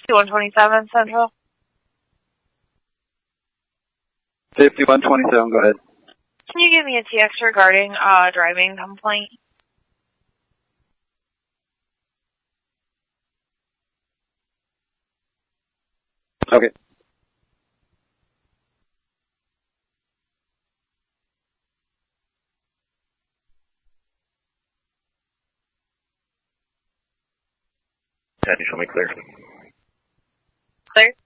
5127 Central. 5127, go ahead. Can you give me a TX regarding driving complaint? Okay. Ted, you show me clear. Clear?